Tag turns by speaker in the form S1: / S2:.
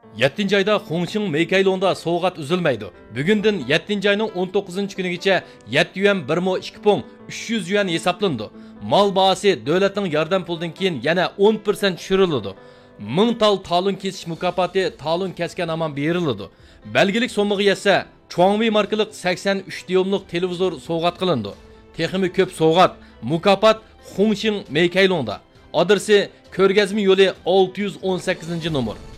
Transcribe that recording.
S1: 7 ayda Hongqing Meykailongda soğuğat üzülmeydi. Bugünden 7 ayının 19 günügacha 7 yuan 1,2 pung 300 yuan hesaplandı. Mal bahası devletin yardım puldan keyin yana 10% tushirildi. 1000 tal talon kesish mukofoti talon kesgan aman berildi. Belgilik so'mig'i esa Chuangmi markalik 83 dyumlik televizor so'g'at qilindi. Texmi ko'p so'g'at, mukofot Hongqing Meykailongda. Adresi Ko'rgazma yo'li 618-numur.